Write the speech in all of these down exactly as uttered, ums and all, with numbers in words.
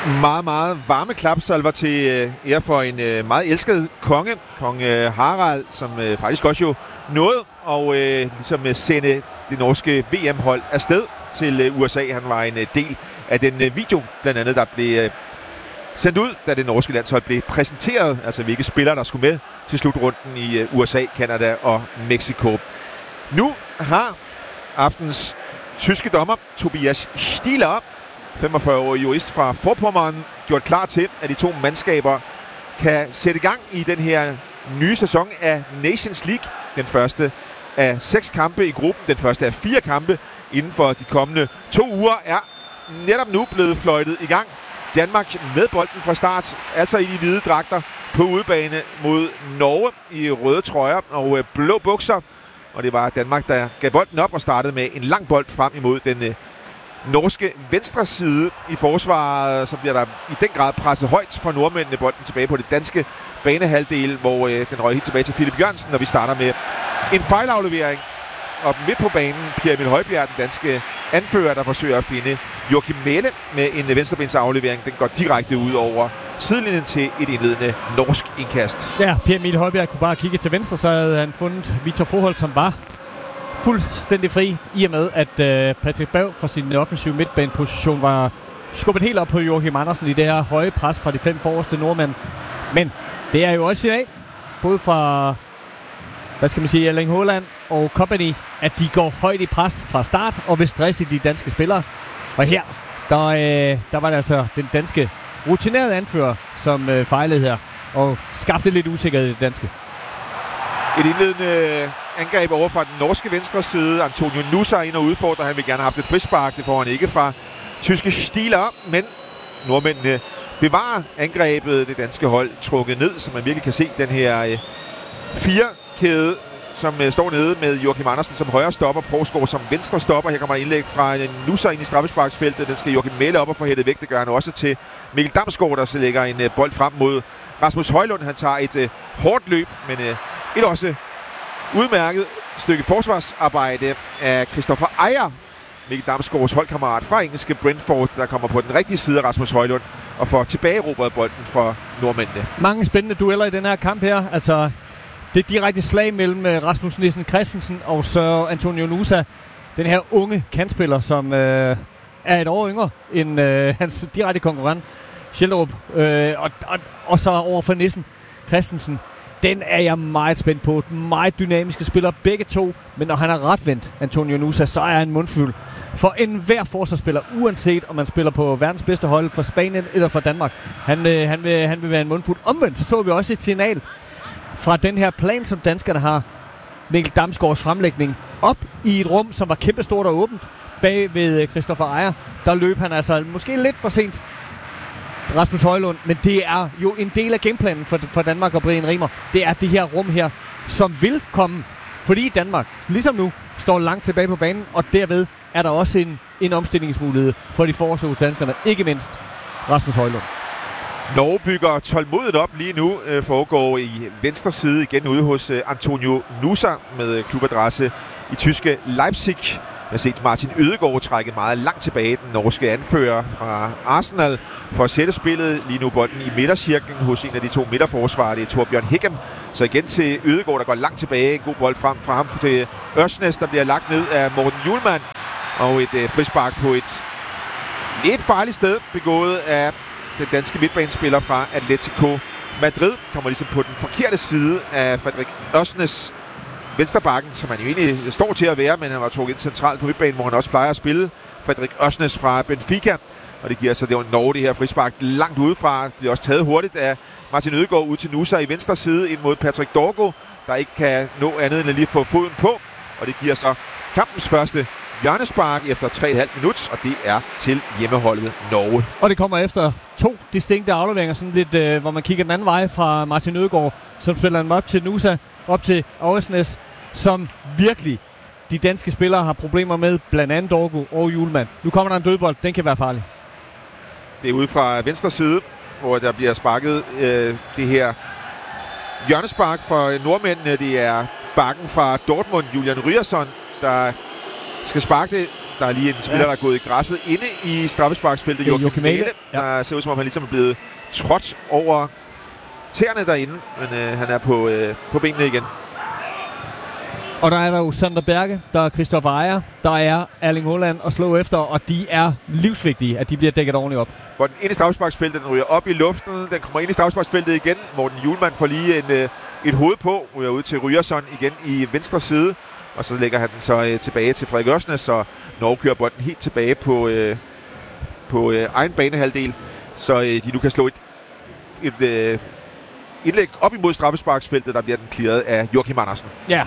Meget, meget varme klapsalver til ære for en meget elsket konge, kong Harald, som faktisk også jo nåede og ligesom sende det norske V M-hold afsted til U S A. Han var en del af den video, blandt andet, der blev sendt ud, da det norske landshold blev præsenteret, altså hvilke spillere, der skulle med til slutrunden i U S A, Canada og Mexico. Nu har aftens tyske dommer, Tobias Stieler, femogfyrre-årig jurist fra Vorpommern, gjort klar til, at de to mandskaber kan sætte gang i den her nye sæson af Nations League. Den første af seks kampe i gruppen, den første af fire kampe inden for de kommende to uger, er netop nu blevet fløjtet i gang. Danmark med bolden fra start, altså i de hvide dragter på udebane mod Norge i røde trøjer og blå bukser. Og det var Danmark, der gav bolden op og startede med en lang bold frem imod den norske venstre side i forsvaret. Så bliver der i den grad presset højt for nordmændene, bolden tilbage på det danske banehalvdel, hvor øh, den røg helt tilbage til Philip Jørgensen, og vi starter med en fejlaflevering. Og midt på banen, Pierre Emil Højbjerg, den danske anfører, der forsøger at finde Joachim Mæhle med en venstrebens aflevering. Den går direkte ud over sidelinjen til et indledende norsk indkast. Ja, Pierre Emil Højbjerg kunne bare kigge til venstre, så havde han fundet Victor Froholt, som var fuldstændig fri, i og med at øh, Patrick Berg fra sin offensive midtbaneposition var skubbet helt op på Joachim Andersen i det her høje pres fra de fem forreste nordmænd. Men det er jo også i dag, både fra, hvad skal man sige, Erling Haaland og company, at de går højt i pres fra start og vil stresse de danske spillere. Og her, der, øh, der var det altså den danske rutinerede anfører, som øh, fejlede her og skabte lidt usikkerhed i det danske. Et indledende angreb over fra den norske venstre side. Antonio Nusa ind og udfordrer. Han vil gerne have haft et frispark. Det får han ikke fra tyske Stieler, men nordmændene bevarer angrebet. Det danske hold trukket ned, så man virkelig kan se den her øh, fire-kæde, som øh, står nede med Joachim Andersen som højre stopper, Prosgaard som venstre stopper. Her kommer der indlæg fra en Nusa ind i straffesparksfeltet. Den skal Joachim Mæhle op og få hættet væk. Det gør han også til Mikkel Damsgaard, der så lægger en øh, bold frem mod Rasmus Højlund. Han tager et øh, hårdt løb, men øh, et også udmærket stykke forsvarsarbejde af Christopher Ejer, Mikkel Damsgaards holdkammerat fra engelske Brentford, der kommer på den rigtige side af Rasmus Højlund og får tilbageerobret bolden for nordmændene. Mange spændende dueller i den her kamp her. Altså, det er direkte slag mellem Rasmus Nissen Christensen og så Antonio Nusa, den her unge kantspiller, som øh, er et år yngre end øh, hans direkte konkurrent, Schjelderup. Øh, og, og, og så over for Nissen Christensen. Den er jeg meget spændt på. Meget dynamiske spillere, begge to. Men når han er retvendt, Antonio Nusa, så er han mundfuld for enhver forsvarsspiller, uanset om man spiller på verdens bedste hold for Spanien eller for Danmark. Han, øh, han, vil, han vil være en mundfuld. Omvendt, så så vi også et signal fra den her plan, som danskerne har. Mikkel Damsgaards fremlægning op i et rum, som var kæmpestort og åbent bag ved Christopher Ejer. Der løb han altså måske lidt for sent, Rasmus Højlund, men det er jo en del af gameplanen for, for Danmark og Brian Rimer. Det er det her rum her, som vil komme, fordi Danmark, ligesom nu, står langt tilbage på banen, og derved er der også en, en omstillingsmulighed for de forårsøgede danskerne, ikke mindst Rasmus Højlund. Norge bygger tålmodigt op lige nu, øh, foregår i venstre side igen ude hos øh, Antonio Nusa med klubadresse i tyske Leipzig. Jeg har set Martin Ødegaard trække meget langt tilbage, den norske anfører fra Arsenal, for at sætte spillet. Lige nu bolden i midtercirklen hos en af de to midterforsvarer, det er Torbjørn Higgem. Så igen til Ødegaard, der går langt tilbage. God bold frem fra ham til Ørsnes, der bliver lagt ned af Morten Hjulmand. Og et øh, frispark på et lidt farligt sted, begået af den danske midtbanespiller fra Atletico Madrid. Kommer ligesom på den forkerte side af Frederik Ørsnes, venstrebakken, som han jo egentlig står til at være, men han var trukket ind centralt på midtbanen, hvor han også plejer at spille. Frederik Ørsnes fra Benfica, og det giver så det var Norge, det her frispark langt udefra. Det bliver også taget hurtigt af Martin Ødegaard ud til Nusa i venstre side ind mod Patrick Dorgo, der ikke kan nå andet end at lige få foden på, og det giver så kampens første hjørnespark efter tre komma fem minut, og det er til hjemmeholdet Norge. Og det kommer efter to distinkte afleveringer, sådan lidt, øh, hvor man kigger den anden vej fra Martin Ødegaard, som spiller den op til Nusa, op til Ørsnes, som virkelig de danske spillere har problemer med, blandt andet Dorgo og Hjulmand. Nu kommer der en dødbold, den kan være farlig. Det er ude fra venstre side, hvor der bliver sparket øh, det her hjørnespark for nordmændene. Det er bakken fra Dortmund, Julian Ryerson, der skal sparke det Der er lige en spiller, ja. der er gået i græsset inde i straffesparksfeltet. Joachim Mähle, ja. Der ser ud som om, han ligesom er blevet trådt over tæerne derinde, men øh, han er på, øh, på benene igen. Og der er der jo Sander Berge, der er Christopher Ejer, der er Erling Haaland at slå efter, og de er livsvigtige, at de bliver dækket ordentligt op. Bolden ind i straffesparksfeltet, den ryger op i luften, den kommer ind i straffesparksfeltet igen. Morten Hjulmand får lige en, øh, et hoved på, ryger ud til Ryerson igen i venstre side, og så lægger han den så øh, tilbage til Frederik Ørsnes, og Norge kører bolden helt tilbage på, øh, på øh, egen banehalvdel, så øh, de nu kan slå et, et øh, indlæg op imod straffesparksfeltet, der bliver den clearet af Joachim Andersen. Ja,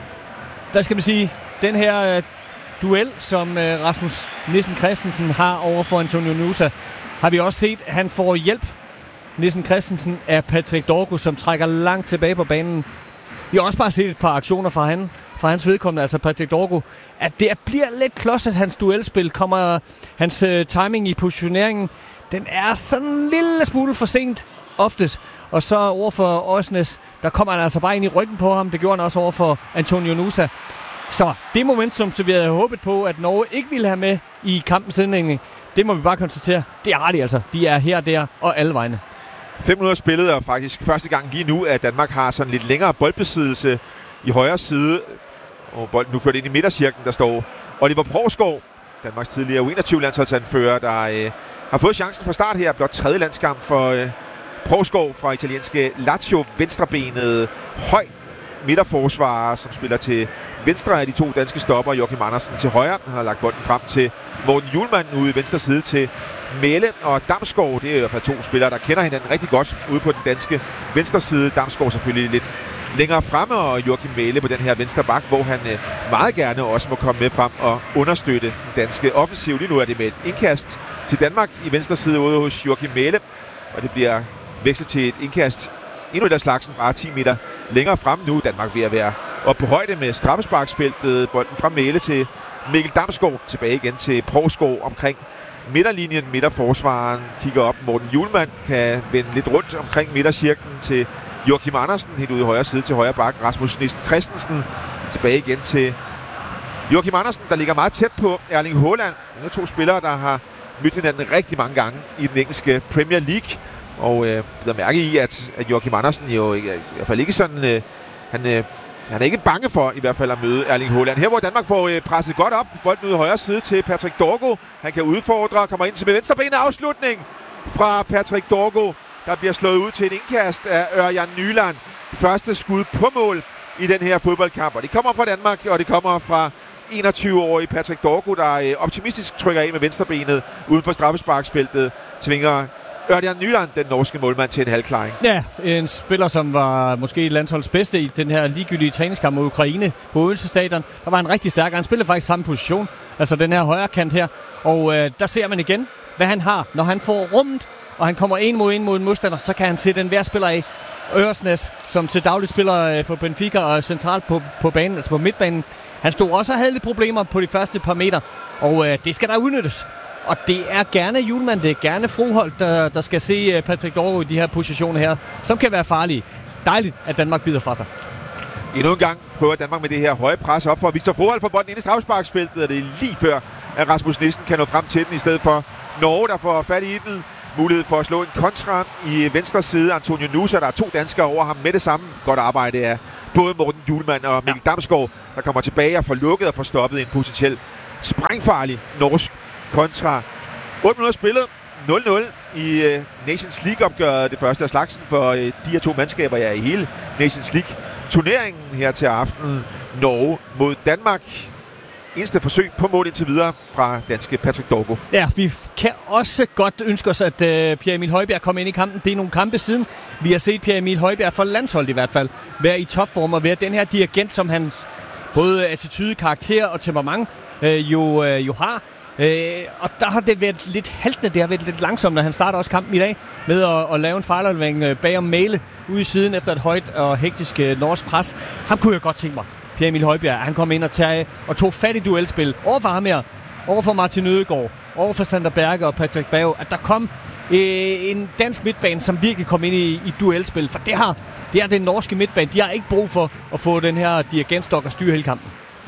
der skal man sige, den her øh, duel, som øh, Rasmus Nissen Christensen har over for Antonio Nusa, har vi også set, at han får hjælp, Nissen Christensen, af Patrick Dorgo, som trækker langt tilbage på banen. Vi har også bare set et par aktioner fra, han, fra hans vedkommende, altså Patrick Dorgo, at det bliver lidt klodset, hans duelspil. Kommer hans øh, timing i positioneringen, den er sådan en lille smule for sent oftest. Og så over for Ørsnes, der kommer han altså bare ind i ryggen på ham. Det gjorde han også over for Antonio Nusa. Så det momentum, som vi havde håbet på, at Norge ikke ville have med i kampens indlægning, det må vi bare konstatere. Det er ret altså. De er her, der og alle vegne. fem minutter spillet, og faktisk første gang lige nu, at Danmark har sådan lidt længere boldbesiddelse i højre side. Og bolden nu ført ind i midtercirklen, der står Oliver Provsgaard, Danmarks tidligere U enogtyve-landsholdsanfører, der øh, har fået chancen fra start her. Blot tredje landskamp for øh, Provsgaard fra italienske Lazio. Venstrebenet, høj midterforsvarer, som spiller til venstre af de to danske stopper. Joachim Andersen til højre. Han har lagt bolden frem til Morten Hjulmand ude i venstre side til Mähle og Damsgaard. Det er i hvert fald to spillere, der kender hinanden rigtig godt ude på den danske venstre side. Damsgaard selvfølgelig lidt længere fremme, og Joachim Mähle på den her venstre bak, hvor han øh, meget gerne også må komme med frem og understøtte den danske offensiv. Lige nu er det med et indkast til Danmark i venstre side ude hos Joachim Mähle, og det bliver vekslet til et indkast endnu et af slagsen, bare ti meter længere frem nu. Danmark ved at være oppe på højde med straffesparksfeltet. Bolden fra Mähle til Mikkel Damsgaard, tilbage igen til Provsgaard omkring midterlinjen. Midterforsvaren kigger op. Morten Hjulmand kan vende lidt rundt omkring midtercirklen til Joachim Andersen, helt ude i højre side til højre bak. Rasmus Nissen Christensen tilbage igen til Joachim Andersen, der ligger meget tæt på Erling Haaland. Det er to spillere, der har mødt hinanden rigtig mange gange i den engelske Premier League. Og øh, der mærke i, at, at Joachim Andersen jo ikke, i hvert fald ikke sådan... Øh, han, øh, han er ikke bange for i hvert fald at møde Erling Haaland. Her hvor Danmark får øh, presset godt op. Bolden ud i højre side til Patrick Dorgo. Han kan udfordre, kommer ind til med venstrebenet. Afslutning fra Patrick Dorgo, der bliver slået ud til et indkast af Ørjan Nyland. Første skud på mål i den her fodboldkamp. Og det kommer fra Danmark, og det kommer fra enogtyve-årige Patrick Dorgo, der øh, optimistisk trykker af med venstrebenet uden for straffesparksfeltet. Tvinger Ørjan Nyland, den norske målmand, til en halvklaring. Ja, en spiller, som var måske landsholdets bedste i den her ligegyldige træningskamp mod Ukraine på Odense Stadion. Der var han rigtig stærk, han spillede faktisk samme position, altså den her højre kant her. Og øh, der ser man igen, hvad han har. Når han får rummet, og han kommer en mod en mod en modstander, så kan han sætte en hver spiller af. Ørsnes, som til daglig spiller for Benfica og centralt på, på banen, altså på midtbanen. Han stod også og havde lidt problemer på de første par meter, og øh, det skal der udnyttes. Og det er gerne Hjulmand, det er gerne Froholt, der, der skal se Patrick Dorgo i de her positioner her, som kan være farlige. Dejligt, at Danmark bider fra sig. Endnu en gang prøver Danmark med det her høje pres op for Victor Froholt for bolden ind i straffesparksfeltet, og det er lige før, at Rasmus Nissen kan nå frem til den, i stedet for Norge, der får fat i den. Mulighed for at slå en kontra i venstre side. Antonio Nusa, der er to danskere over ham med det samme. Godt arbejde af både Morten Hjulmand og Mikkel Damsgaard, der kommer tilbage og får lukket og får stoppet en potentiel sprængfarlig norsk kontra. otte minutter spillet, nul nul i uh, Nations League-opgøret. Det første af slagsen for uh, de her to mandskaber, ja, i hele Nations League-turneringen her til aften. Norge mod Danmark. Eneste forsøg på mål indtil videre fra danske Patrick Dorgo. Ja, vi kan også godt ønske os, at uh, Pierre Emil Højbjerg kommer ind i kampen. Det er nogle kampe siden. Vi har set Pierre Emil Højbjerg for landsholdet i hvert fald være i topform og være den her dirigent, som hans både attitude, karakter og temperament uh, jo, uh, jo har. Uh, og der har det været lidt haltende, det har været lidt langsomt, når han starter også kampen i dag med at, at lave en fejlaflevering uh, bag om Mähle ude i siden efter et højt og hektisk uh, norsk pres. Ham kunne jeg godt tænke mig. Pierre Emil Højbjerg, han kom ind og, tage, og tog fat i duelspil over for ham her, over for Martin Ødegaard, over for Sander Berge og Patrick Berge, at der kom øh, en dansk midtbane, som virkelig kom ind i, i duelspil, for det har det er den norske midtbane. De har ikke brug for at få den her dirigentstok og styre hele kampen.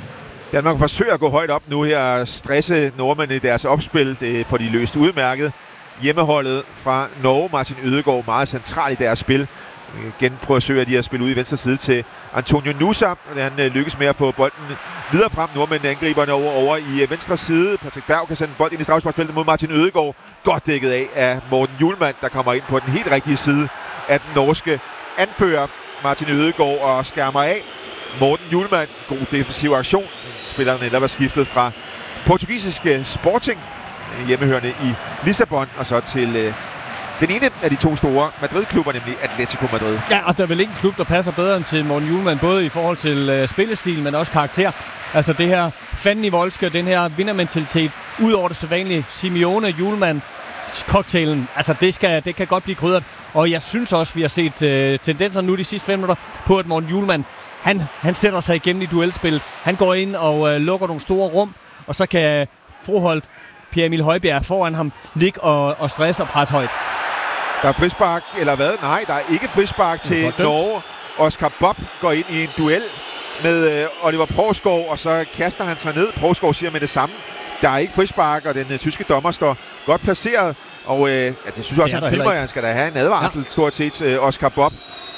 Danmark forsøger at gå højt op nu her, stresse nordmændene i deres opspil. Det får de løst udmærket. Hjemmeholdet fra Norge, Martin Ødegaard, meget central i deres spil. Igen forsøger de at spille ud i venstre side til Antonio Nusa. Han lykkes med at få bolden videre frem. Nordmændene angriberne over, over i venstre side. Patrick Berg kan sende bold ind i straffesparksfeltet mod Martin Ødegaard. Godt dækket af af Morten Hjulmand, der kommer ind på den helt rigtige side af den norske anfører Martin Ødegaard og skærmer af. Morten Hjulmand, god defensiv aktion. Spilleren eller var skiftet fra portugisiske Sporting, hjemmehørende i Lissabon, og så til øh, den ene af de to store Madrid-klubber, nemlig Atletico Madrid. Ja, og der er vel ikke en klub, der passer bedre end til Morten Hjulmand, både i forhold til øh, spillestil, men også karakter. Altså det her fanden i voldske, den her vindermentalitet, ud over det sædvanlige Simeone Hjulmand cocktailen, altså det, skal, det kan godt blive krydret. Og jeg synes også, vi har set øh, tendenser nu de sidste fem minutter på, at Morten Hjulmand, han, han sætter sig igennem i duelspillet. Han går ind og øh, lukker nogle store rum, og så kan Froholt, Pierre Emil Højbjerg foran ham, ligge og, og stresse og presse højt. Der er frispark, eller hvad? Nej, der er ikke frispark til Norge. Oscar Bob går ind i en duel med øh, Oliver Provskov, og så kaster han sig ned. Provskov siger med det samme. Der er ikke frispark, og den øh, tyske dommer står godt placeret. Og øh, ja, det synes jeg også, han filmer, at han skal da have en advarsel, ja. Stort set, øh, Oscar Bob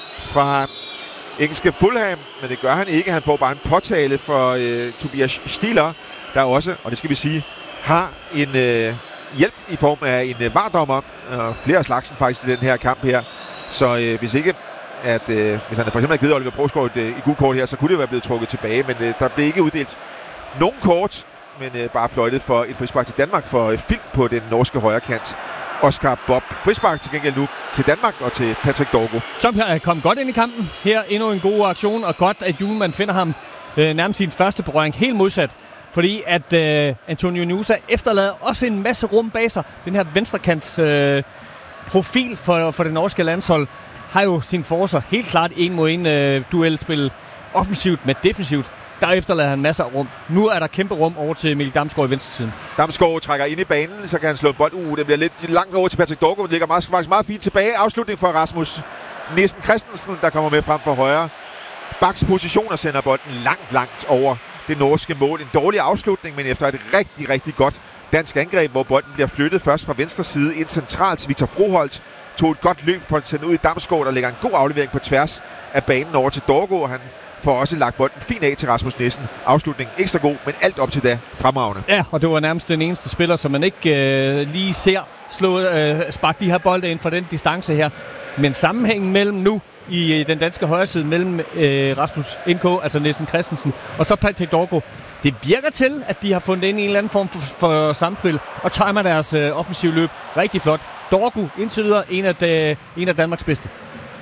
fra engelske Fulham, men det gør han ikke. Han får bare en påtale for øh, Tobias Stieler, der også, og det skal vi sige, har en øh, hjælp i form af en øh, vardommer, og flere slagsen faktisk i den her kamp her. Så øh, hvis ikke, at øh, hvis han for eksempel havde givet Oliver Provskov et, øh, et gult kort her, så kunne det være blevet trukket tilbage, men øh, der blev ikke uddelt nogen kort, men øh, bare fløjtet for et frispark til Danmark for øh, film på den norske højre kant. Oscar Bob. Frispark til gengæld nu til Danmark og til Patrick Dorgo. Som er kommet godt ind i kampen. Her endnu en god aktion, og godt, at Hjulmand finder ham øh, nærmest sin første berøring. Helt modsat. Fordi at øh, Antonio Nusa efterlader også en masse rum bag sig. Den her venstrekants øh, profil for, for det norske landshold har jo sin forser helt klart en mod en øh, duelspil. Offensivt med defensivt. Der efterlader han masser af rum. Nu er der kæmpe rum over til Mikkel Damsgaard i venstre siden. Damsgaard trækker ind i banen, så kan han slå en bold. Uh, det bliver lidt langt over til Patrick Dorgo. Det ligger meget, faktisk meget fint tilbage. Afslutning for Rasmus Nielsen Christensen, der kommer med frem for højre. Baks position og sender bolden langt, langt over det norske mål. En dårlig afslutning, men efter et rigtig, rigtig godt dansk angreb, hvor bolden bliver flyttet først fra venstre side ind centralt til Victor Froholt. Tog et godt løb for at sende ud i Damsgaard, der lægger en god aflevering på tværs af banen over til Dorgo, og han får også lagt bolden fint af til Rasmus Nielsen. Afslutningen ikke så god, men alt op til da fremragende. Ja, og det var nærmest den eneste spiller, som man ikke øh, lige ser slå, øh, sparke de her bolde ind fra den distance her. Men sammenhængen mellem nu i den danske højre side, mellem øh, Rasmus N K, altså Nielsen Christensen, og så Patrick Dorgo, det virker til, at de har fundet ind i en eller anden form for, for samspil, og timer deres øh, offensive løb rigtig flot. Dorgo indtil videre en af, de, en af Danmarks bedste.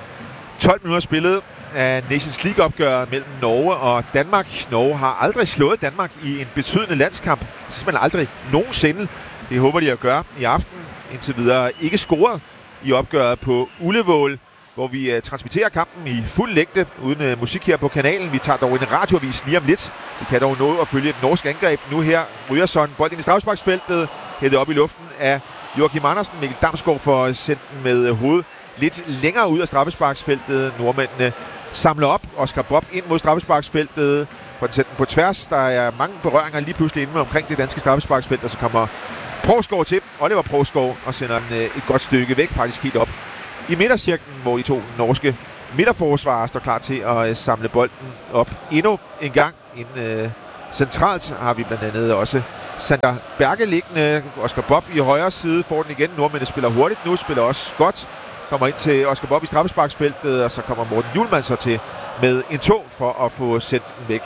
tolv minutter spillet af Nations League-opgøret mellem Norge og Danmark. Norge har aldrig slået Danmark i en betydende landskamp. Simpelthen aldrig nogensinde. Det håber de at gøre i aften. Indtil videre ikke scoret i opgøret på Ullevål, hvor vi uh, transmitterer kampen i fuld længde uden uh, musik her på kanalen. Vi tager dog en radioavis lige om lidt. Vi kan dog nå at følge et norsk angreb. Nu her Ryerson, bold ind i straffesparksfeltet, hættet op i luften af Joachim Andersen. Mikkel Damsgaard får sendt den med uh, hovedet lidt længere ud af straffesparksfeltet. Nordmændene samler op. Oscar Bob ind mod straffesparksfeltet. For den sætter den på tværs. Der er mange berøringer lige pludselig inde omkring det danske straffesparksfelt, og så kommer Provskov til. Oliver Provskov og sender den uh, et godt stykke væk, faktisk helt op i midtercirklen, hvor de to norske midterforsvarere står klar til at uh, samle bolden op endnu en gang. Inden, uh, centralt har vi blandt andet også Sander Berge liggende. Oscar Bob i højre side får den igen. Nordmændene spiller hurtigt nu, spiller også godt. Kommer ind til Oscar Bob i straffesparksfeltet, og så kommer Morten Hjulmand så til med en tog for at få sendt den væk.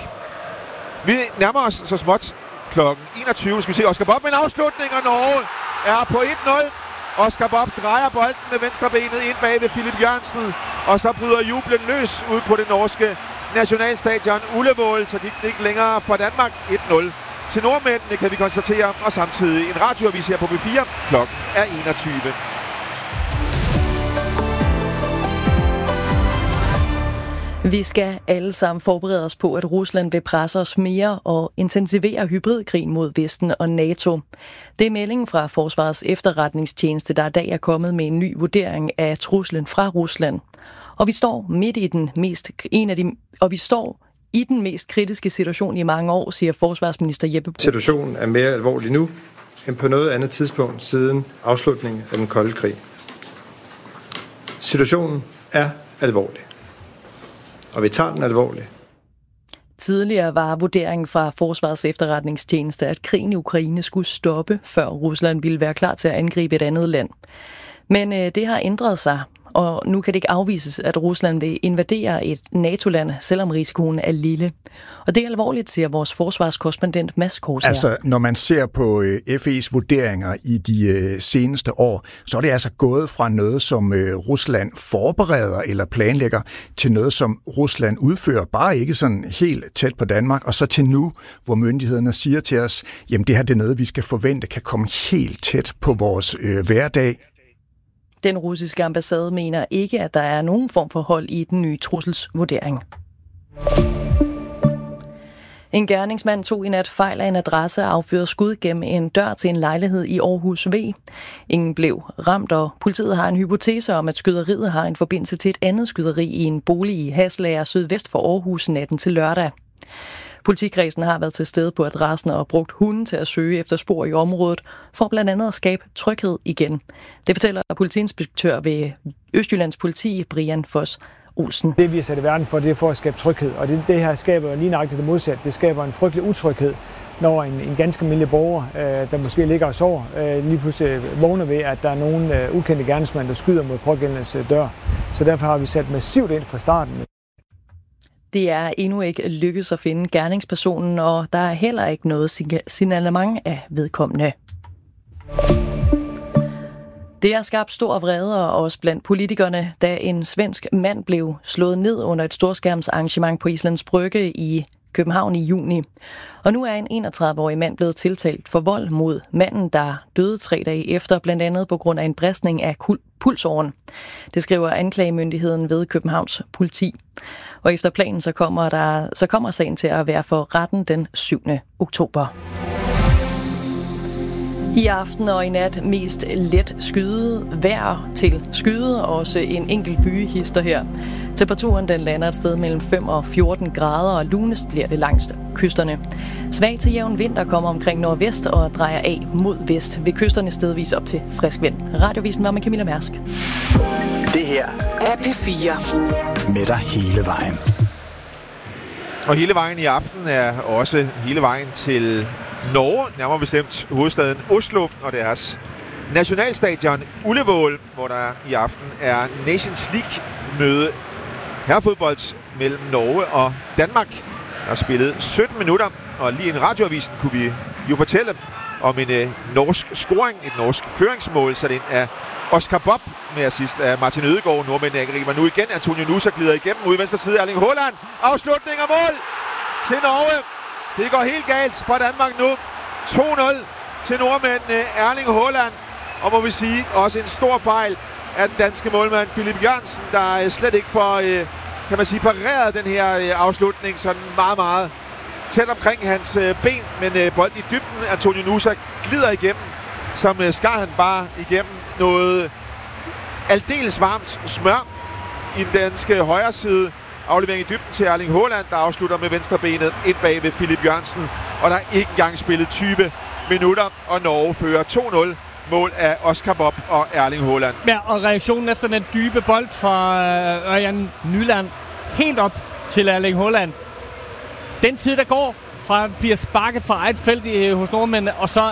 Vi nærmer os så småt klokken enogtyve. Skal vi se Oscar Bob med en afslutning, og Norge er på et nul. Oscar Bob drejer bolden med venstrebenet ind bag ved Philip Jørgensen, og så bryder jublen løs ud på det norske nationalstadion Ullevål, så gik det ikke længere for Danmark. et nul til nordmændene, kan vi konstatere, og samtidig en radioavis her på B fire. Klokken er enogtyve. Vi skal alle sammen forberede os på, at Rusland vil presse os mere og intensivere hybridkrigen mod Vesten og NATO. Det er meldingen fra Forsvarets efterretningstjeneste, der i dag er kommet med en ny vurdering af truslen fra Rusland. Og vi står midt i den mest en af de og vi står i den mest kritiske situation i mange år, siger forsvarsminister Jeppe Bruus. Situationen er mere alvorlig nu end på noget andet tidspunkt siden afslutningen af den kolde krig. Situationen er alvorlig, og vi tager den alvorligt. Tidligere var vurderingen fra Forsvarets efterretningstjeneste, at krigen i Ukraine skulle stoppe, før Rusland ville være klar til at angribe et andet land. Men øh, det har ændret sig, og nu kan det ikke afvises, at Rusland vil invadere et NATO-land, selvom risikoen er lille. Og det er alvorligt, siger vores forsvarskorrespondent Mads Korsager. Altså, når man ser på øh, F E's vurderinger i de øh, seneste år, så er det altså gået fra noget, som øh, Rusland forbereder eller planlægger, til noget, som Rusland udfører, bare ikke sådan helt tæt på Danmark, og så til nu, hvor myndighederne siger til os, jamen det her det er noget, vi skal forvente kan komme helt tæt på vores øh, hverdag. Den russiske ambassade mener ikke, at der er nogen form for hold i den nye trusselsvurdering. En gerningsmand tog i nat fejl af en adresse og affyrede skud gennem en dør til en lejlighed i Aarhus V. Ingen blev ramt, og politiet har en hypotese om, at skyderiet har en forbindelse til et andet skyderi i en bolig i Haslager sydvest for Aarhus natten til lørdag. Politikredsen har været til stede på adressen og brugt hunden til at søge efter spor i området, for blandt andet at skabe tryghed igen. Det fortæller politiinspektør ved Østjyllands Politi, Brian Foss Olsen. Det vi er sat i verden for, det er for at skabe tryghed, og det, det her skaber lige nøjagtigt det modsatte. Det skaber en frygtelig utryghed, når en, en ganske almindelig borger, øh, der måske ligger og sover, øh, lige pludselig vågner ved, at der er nogen øh, ukendte gerningsmænd, der skyder mod pågældendes øh, dør. Så derfor har vi sat massivt ind fra starten. Det er endnu ikke lykkedes at finde gerningspersonen, og der er heller ikke noget signalement af vedkommende. Det har skabt stor vrede også blandt politikerne, da en svensk mand blev slået ned under et storskærmsarrangement på Islands Brygge i København i juni. Og nu er en enogtredive-årig mand blevet tiltalt for vold mod manden, der døde tre dage efter, blandt andet på grund af en bristning af pulsåren. Det skriver anklagemyndigheden ved Københavns politi. Og efter planen så kommer, der, så kommer sagen til at være for retten den syvende oktober. I aften og i nat mest let skyde, vejr til skyde, og også en enkelt byhister her. Temperaturen den lander et sted mellem fem og fjorten grader, og lunest bliver det langs kysterne. Svag til jævn vind, der kommer omkring nordvest og drejer af mod vest, ved kysterne stedvis op til frisk vind. Radiovisen var med Camilla Mærsk. Det her er P fire. Med dig hele vejen. Og hele vejen i aften er også hele vejen til Norge, nærmere bestemt hovedstaden Oslo og deres nationalstadion Ullevål, hvor der i aften er Nations League-møde herrefodbold mellem Norge og Danmark. Der er spillet sytten minutter, og lige i radioavisen kunne vi jo fortælle om en øh, norsk scoring, et norsk føringsmål, sat ind af Oscar Bob med assist af Martin Ødegaard. Nordmændene angriber nu igen. Antonio Nusa glider igennem ude i venstre side. Erling Haaland. Afslutning og mål til Norge. Det går helt galt for Danmark nu. to nul til nordmændene. Erling Haaland. Og må vi sige, også en stor fejl af den danske målmand Philip Jørgensen, der slet ikke får, kan man sige, pareret den her afslutning sådan meget, meget tæt omkring hans ben. Men bolden i dybden. Antonio Nusa glider igennem, som skar han bare igennem noget aldeles varmt smør i den danske højre side. Aflevering i dybden til Erling Haaland, der afslutter med venstrebenet ind bag ved Philip Jørgensen. Og der er ikke engang spillet tyve minutter, og Norge fører to nul. Mål af Oscar Bob og Erling Haaland. Ja, og reaktionen efter den dybe bold fra Ørjan Nyland helt op til Erling Haaland. Den tid, der går fra bliver sparket fra eget felt hos nordmændene, og så